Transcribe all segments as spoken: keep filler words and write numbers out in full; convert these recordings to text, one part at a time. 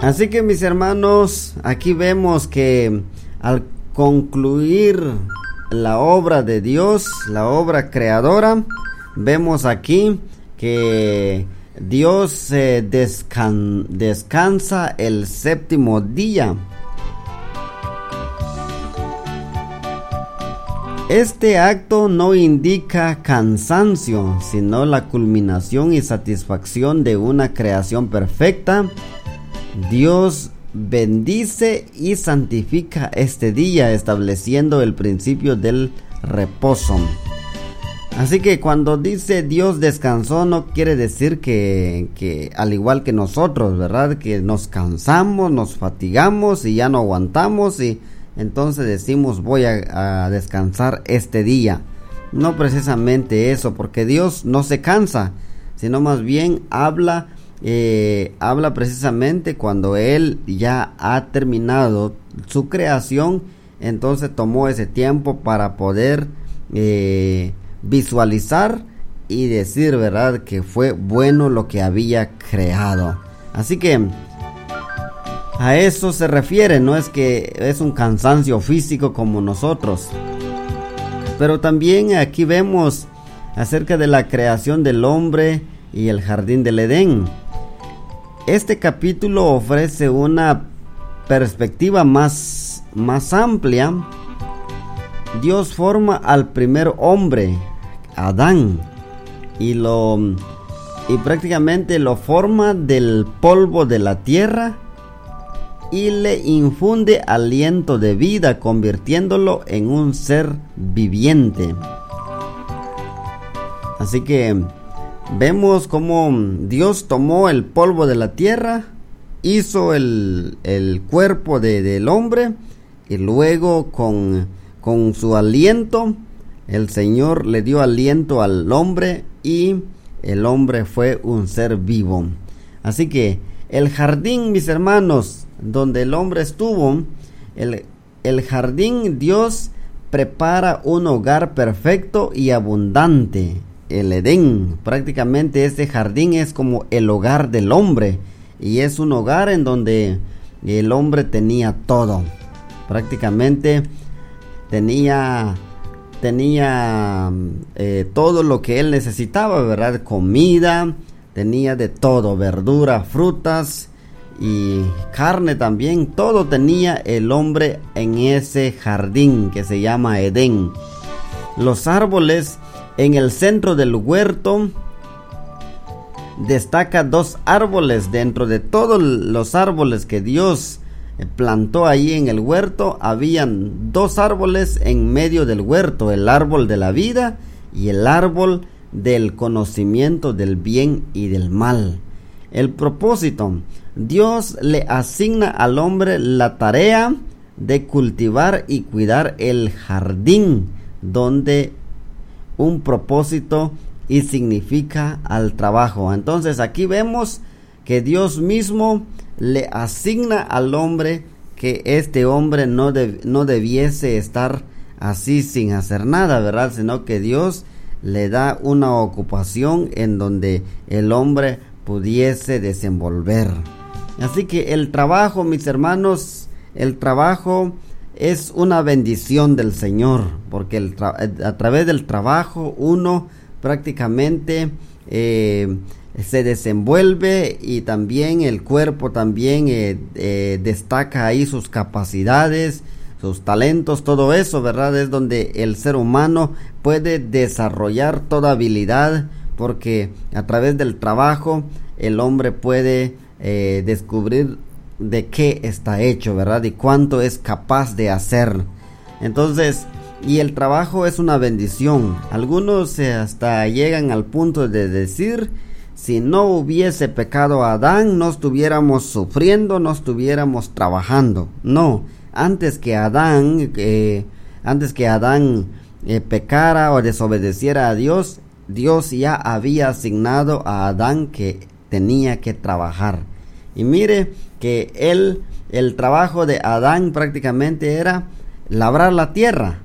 Así que, mis hermanos, aquí vemos que al concluir la obra de Dios, la obra creadora, vemos aquí que Dios eh, descan- descansa el séptimo día. Este acto no indica cansancio, sino la culminación y satisfacción de una creación perfecta. Dios bendice y santifica este día, estableciendo el principio del reposo. Así que cuando dice Dios descansó, no quiere decir que, que al igual que nosotros, ¿verdad? Que nos cansamos, nos fatigamos y ya no aguantamos y entonces decimos voy a, a descansar este día. No precisamente eso, porque Dios no se cansa, sino más bien habla Eh, habla precisamente cuando Él ya ha terminado su creación. Entonces tomó ese tiempo para poder eh, visualizar y decir, ¿verdad?, que fue bueno lo que había creado. Así que a eso se refiere, no es que es un cansancio físico como nosotros. Pero también aquí vemos acerca de la creación del hombre y el jardín del Edén. Este capítulo ofrece una perspectiva más, más amplia. Dios forma al primer hombre, Adán, y lo y prácticamente lo forma del polvo de la tierra y le infunde aliento de vida, convirtiéndolo en un ser viviente. Así que vemos cómo Dios tomó el polvo de la tierra, hizo el, el cuerpo de, del hombre y luego con, con su aliento, el Señor le dio aliento al hombre y el hombre fue un ser vivo. Así que el jardín, mis hermanos, donde el hombre estuvo, el, el jardín, Dios prepara un hogar perfecto y abundante. El Edén, prácticamente este jardín es como el hogar del hombre y es un hogar en donde el hombre tenía todo, prácticamente tenía tenía eh, todo lo que él necesitaba, ¿verdad? Comida, tenía de todo, verdura, frutas y carne también, todo tenía el hombre en ese jardín que se llama Edén. Los árboles en el centro del huerto destaca dos árboles. Dentro de todos los árboles que Dios plantó ahí en el huerto, habían dos árboles en medio del huerto: el árbol de la vida y el árbol del conocimiento del bien y del mal. El propósito: Dios le asigna al hombre la tarea de cultivar y cuidar el jardín, donde un propósito y significa al trabajo. Entonces aquí vemos que Dios mismo le asigna al hombre que este hombre no, de, no debiese estar así sin hacer nada, ¿verdad? Sino que Dios le da una ocupación en donde el hombre pudiese desenvolver. Así que el trabajo, mis hermanos, el trabajo es una bendición del Señor, porque el tra- a través del trabajo uno prácticamente eh, se desenvuelve y también el cuerpo también eh, eh, destaca ahí sus capacidades, sus talentos, todo eso, ¿verdad? Es donde el ser humano puede desarrollar toda habilidad, porque a través del trabajo el hombre puede eh, descubrir de qué está hecho, ¿verdad? Y cuánto es capaz de hacer. Entonces, y el trabajo es una bendición. Algunos eh, hasta llegan al punto de decir: si no hubiese pecado Adán, no estuviéramos sufriendo, no estuviéramos trabajando. No, antes que Adán, eh, antes que Adán eh, pecara o desobedeciera a Dios, Dios ya había asignado a Adán que tenía que trabajar. Y mire que él, el trabajo de Adán prácticamente era labrar la tierra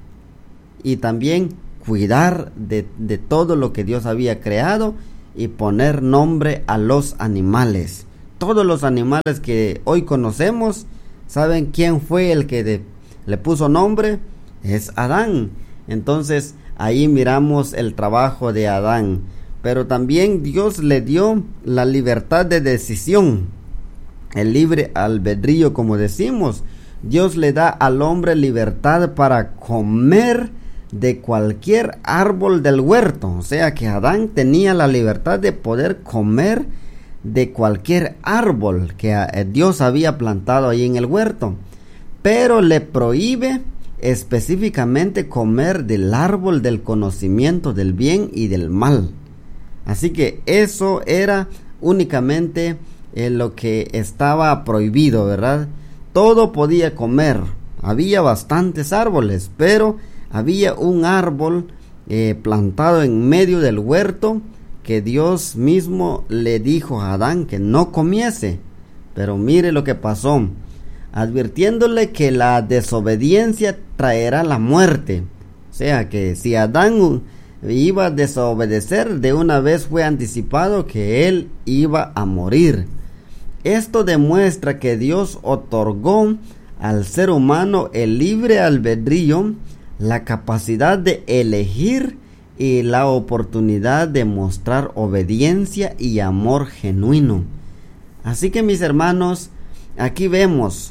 y también cuidar de, de todo lo que Dios había creado y poner nombre a los animales. todos los animales que hoy conocemos, ¿saben quién fue el que de, le puso nombre? Es Adán. Entonces ahí miramos el trabajo de Adán. Pero también Dios le dio la libertad de decisión, el libre albedrío, como decimos. Dios le da al hombre libertad para comer de cualquier árbol del huerto. O sea que Adán tenía la libertad de poder comer de cualquier árbol que Dios había plantado ahí en el huerto, pero le prohíbe específicamente comer del árbol del conocimiento del bien y del mal. Así que eso era únicamente eh, lo que estaba prohibido, ¿verdad? Todo podía comer. Había bastantes árboles, pero había un árbol eh, plantado en medio del huerto que Dios mismo le dijo a Adán que no comiese. Pero mire lo que pasó, advirtiéndole que la desobediencia traerá la muerte. O sea que si Adán iba a desobedecer, de una vez fue anticipado que él iba a morir. Esto demuestra que Dios otorgó al ser humano el libre albedrío, la capacidad de elegir y la oportunidad de mostrar obediencia y amor genuino. Así que, mis hermanos, aquí vemos,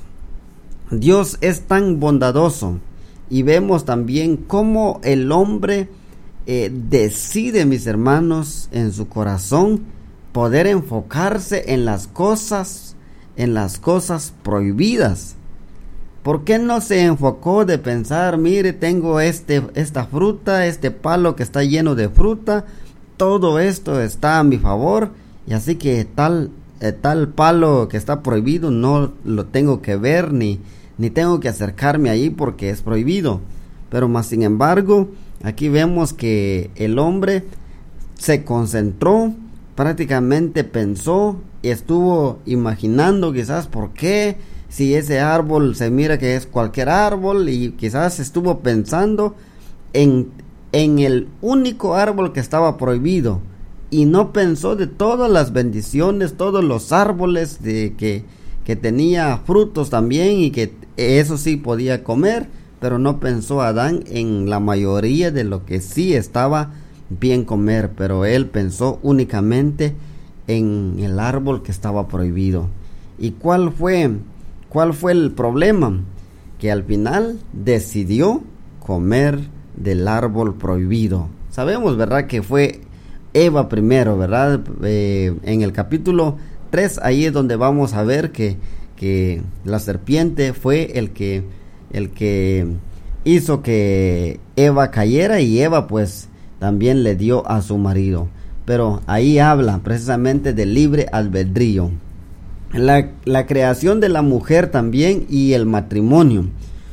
Dios es tan bondadoso, y vemos también cómo el hombre eh, decide, mis hermanos, en su corazón poder enfocarse en las cosas, en las cosas prohibidas. ¿Por qué no se enfocó de pensar, mire, tengo este, esta fruta, este palo que está lleno de fruta, todo esto está a mi favor, y así que tal, eh, tal palo que está prohibido no lo tengo que ver, ni, ni tengo que acercarme allí porque es prohibido? Pero más sin embargo, aquí vemos que el hombre se concentró, prácticamente pensó, y estuvo imaginando quizás por qué, si ese árbol se mira que es cualquier árbol, y quizás estuvo pensando en, en el único árbol que estaba prohibido, y no pensó de todas las bendiciones, todos los árboles de que, que tenía frutos también, y que eso sí podía comer, pero no pensó Adán en la mayoría de lo que sí estaba bien comer, pero él pensó únicamente en el árbol que estaba prohibido. ¿Y cuál fue? ¿Cuál fue el problema? Que al final decidió comer del árbol prohibido. Sabemos, ¿verdad?, que fue Eva primero, ¿verdad? Eh, en el capítulo tres, ahí es donde vamos a ver que, que la serpiente fue el que, el que hizo que Eva cayera, y Eva pues también le dio a su marido. Pero ahí habla precisamente del libre albedrío. La, la creación de la mujer también y el matrimonio.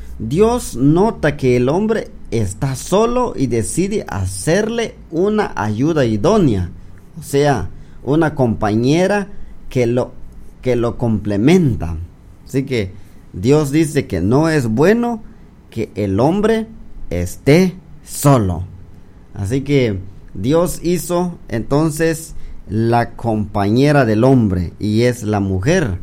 Dios nota que el hombre está solo y decide hacerle una ayuda idónea, o sea, una compañera que lo, que lo complementa. Así que Dios dice que no es bueno que el hombre esté solo. Así que Dios hizo entonces la compañera del hombre, y es la mujer,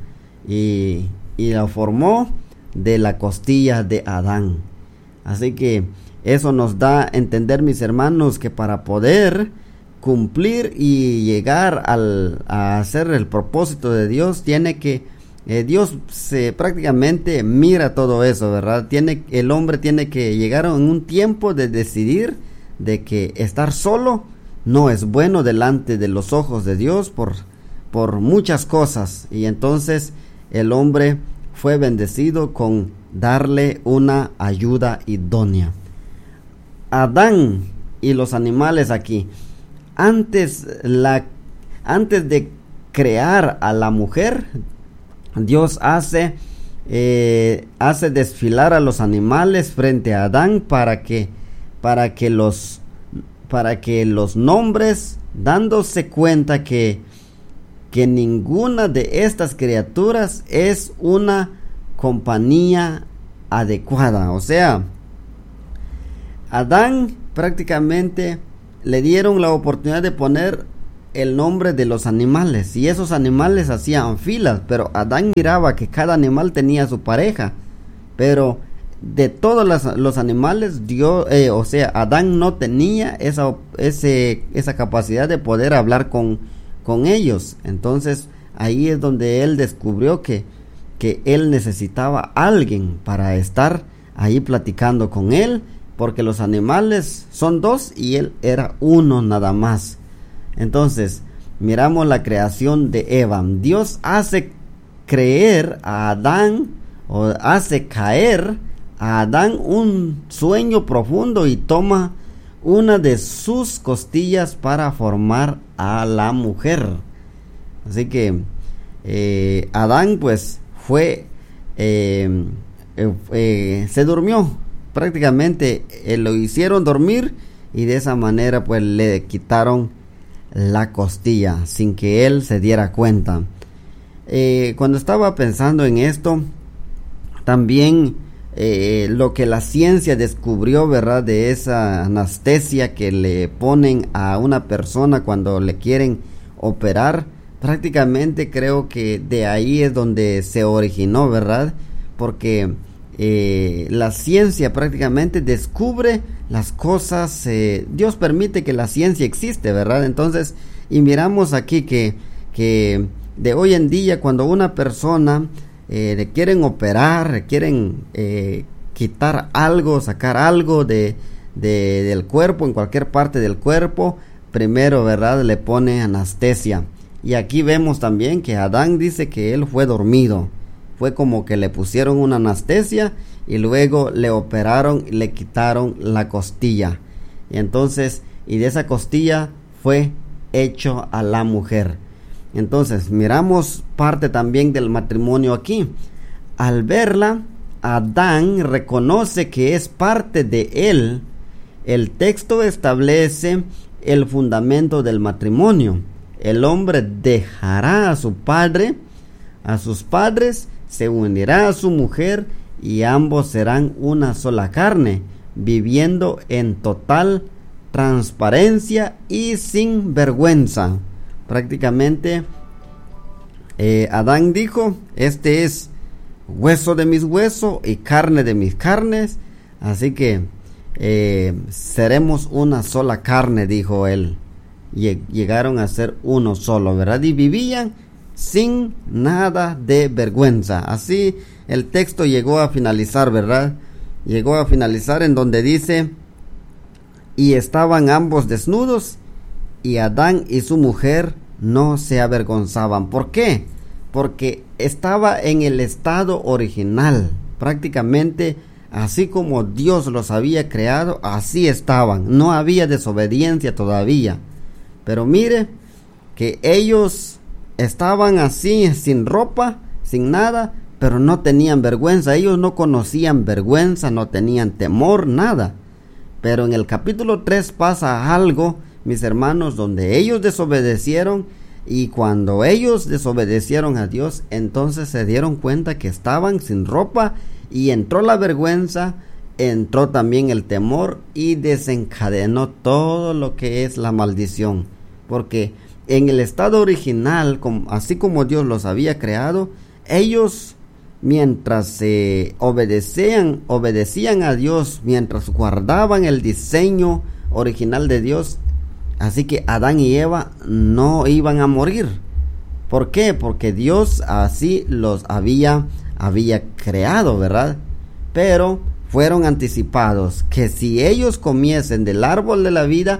y, y la formó de la costilla de Adán. Así que eso nos da a entender, mis hermanos, que para poder cumplir y llegar al, a hacer el propósito de Dios, tiene que eh, Dios se prácticamente mira todo eso, ¿verdad? Tiene, el hombre tiene que llegar en un tiempo de decidir de que estar solo no es bueno delante de los ojos de Dios por, por muchas cosas. Y entonces el hombre fue bendecido con darle una ayuda idónea. Adán y los animales aquí, antes, la, antes de crear a la mujer, Dios hace, eh, hace desfilar a los animales frente a Adán para que, para que los para que los nombres, dándose cuenta que, que ninguna de estas criaturas es una compañía adecuada. O sea, Adán prácticamente le dieron la oportunidad de poner el nombre de los animales, y esos animales hacían filas, pero Adán miraba que cada animal tenía su pareja, pero de todos los, los animales, Dios, eh, o sea, Adán no tenía esa, ese, esa capacidad de poder hablar con, con ellos. Entonces ahí es donde él descubrió que, que él necesitaba a alguien para estar ahí platicando con él, porque los animales son dos y él era uno nada más. Entonces miramos la creación de Eva. Dios hace creer a Adán, o hace caer a Adán un sueño profundo, y toma una de sus costillas para formar a la mujer. Así que eh, Adán pues fue eh, eh, eh, se durmió prácticamente, eh, lo hicieron dormir, y de esa manera pues le quitaron la costilla sin que él se diera cuenta. Eh, cuando estaba pensando en esto, también eh, lo que la ciencia descubrió, ¿verdad?, de esa anestesia que le ponen a una persona cuando le quieren operar, prácticamente creo que de ahí es donde se originó, ¿verdad? Porque eh, la ciencia prácticamente descubre las cosas, eh, Dios permite que la ciencia existe, ¿verdad? Entonces, y miramos aquí que, que de hoy en día, cuando una persona eh, le quieren operar, le quieren eh, quitar algo, sacar algo de, de, del cuerpo, en cualquier parte del cuerpo, primero, ¿verdad?, le pone anestesia. Y aquí vemos también que Adán dice que él fue dormido. Fue como que le pusieron una anestesia y luego le operaron y le quitaron la costilla. Y entonces, y de esa costilla fue hecho a la mujer. Entonces, miramos parte también del matrimonio aquí. Al verla, Adán reconoce que es parte de él. El texto establece el fundamento del matrimonio. El hombre dejará a su padre, a sus padres, se unirá a su mujer, y ambos serán una sola carne, viviendo en total transparencia y sin vergüenza. Prácticamente eh, Adán dijo: este es hueso de mis huesos y carne de mis carnes, así que eh, seremos una sola carne, dijo él. Llegaron a ser uno solo, ¿verdad? Y vivían sin nada de vergüenza. Así el texto llegó a finalizar, ¿verdad? Llegó a finalizar en donde dice: y estaban ambos desnudos, y Adán y su mujer no se avergonzaban. ¿Por qué? Porque estaba en el estado original, prácticamente así como Dios los había creado, así estaban. No había desobediencia todavía. Pero mire que ellos estaban así, sin ropa, sin nada, pero no tenían vergüenza. Ellos no conocían vergüenza, no tenían temor, nada. Pero en el capítulo tres pasa algo, mis hermanos, donde ellos desobedecieron, y cuando ellos desobedecieron a Dios, entonces se dieron cuenta que estaban sin ropa, y entró la vergüenza, entró también el temor, y desencadenó todo lo que es la maldición. Porque en el estado original, así como Dios los había creado, ellos, mientras eh, obedecían, obedecían a Dios, mientras guardaban el diseño original de Dios, así que Adán y Eva no iban a morir. ¿Por qué? Porque Dios así los había, había creado, ¿verdad? Pero fueron anticipados que si ellos comiesen del árbol de la vida,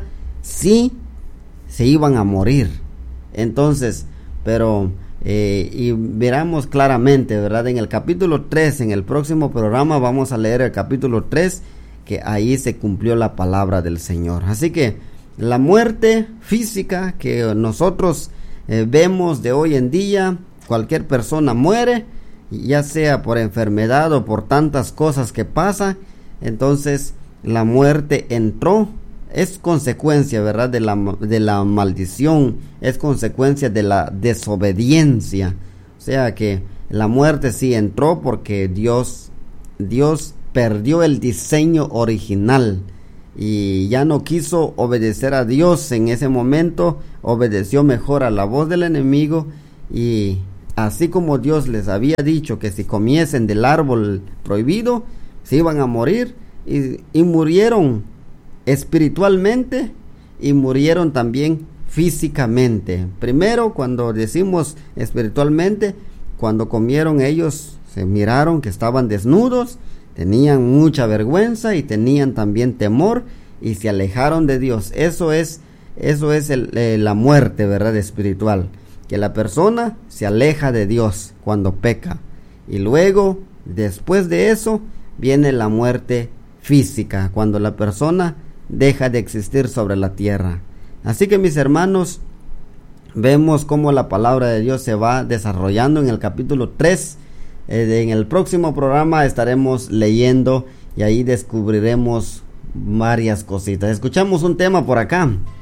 sí se iban a morir. Entonces, pero eh, y veremos claramente, ¿verdad? En el capítulo tres, en el próximo programa vamos a leer el capítulo tres, que ahí se cumplió la palabra del Señor. Así que la muerte física que nosotros eh, vemos de hoy en día, cualquier persona muere, ya sea por enfermedad o por tantas cosas que pasan. Entonces la muerte entró, es consecuencia, ¿verdad?, de la, de la maldición, es consecuencia de la desobediencia. O sea que la muerte sí entró porque Dios, Dios perdió el diseño original. y ya no quiso obedecer a Dios en ese momento, obedeció mejor a la voz del enemigo, y así como Dios les había dicho que si comiesen del árbol prohibido se iban a morir, y, y murieron espiritualmente y murieron también físicamente. Primero, cuando decimos espiritualmente, cuando comieron, ellos se miraron que estaban desnudos, tenían mucha vergüenza y tenían también temor y se alejaron de Dios. Eso es, eso es el, eh, la muerte, ¿verdad?, espiritual, que la persona se aleja de Dios cuando peca. Y luego, después de eso, viene la muerte física, cuando la persona deja de existir sobre la tierra. Así que, mis hermanos, vemos cómo la palabra de Dios se va desarrollando en el capítulo tres. Eh, en el próximo programa estaremos leyendo y ahí descubriremos varias cositas. Escuchamos un tema por acá.